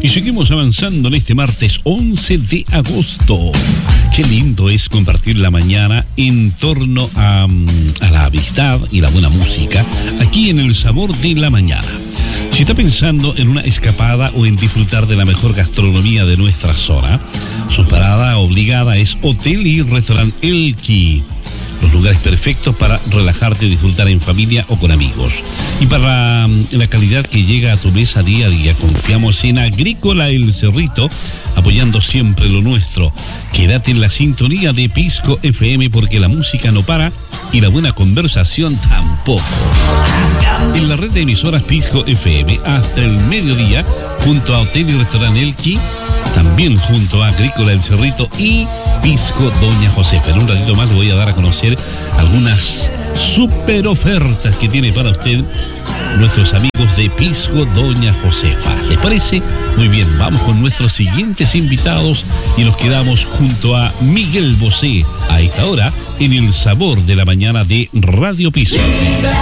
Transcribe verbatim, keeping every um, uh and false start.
Y seguimos avanzando en este martes once de agosto. Qué lindo es compartir la mañana en torno a, a la amistad y la buena música aquí en El Sabor de la Mañana. Si está pensando en una escapada o en disfrutar de la mejor gastronomía de nuestra zona, su parada obligada es Hotel y Restaurante Elqui. Los lugares perfectos para relajarte y disfrutar en familia o con amigos. Y para la calidad que llega a tu mesa día a día, confiamos en Agrícola El Cerrito, apoyando siempre lo nuestro. Quédate en la sintonía de Pisco F M porque la música no para y la buena conversación tampoco. En la red de emisoras Pisco F M hasta el mediodía, junto a Hotel y Restaurante Elqui, también junto a Agrícola El Cerrito y Pisco Doña Josefa. En un ratito más le voy a dar a conocer algunas super ofertas que tiene para usted nuestros amigos de Pisco Doña Josefa. ¿Les parece? Muy bien, vamos con nuestros siguientes invitados y nos quedamos junto a Miguel Bosé a esta hora en El Sabor de la Mañana de Radio Pisco.